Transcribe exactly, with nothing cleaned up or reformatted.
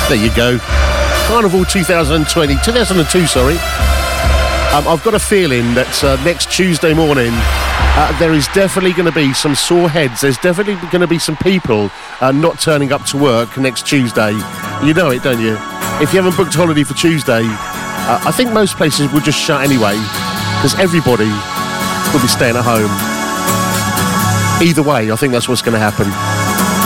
There you go. Carnival twenty twenty, two thousand two, sorry. Um, I've got a feeling that uh, next Tuesday morning uh, there is definitely going to be some sore heads. There's definitely going to be some people uh, not turning up to work next Tuesday. You know it, don't you? If you haven't booked holiday for Tuesday, uh, I think most places will just shut anyway, because everybody will be staying at home. Either way, I think that's what's going to happen.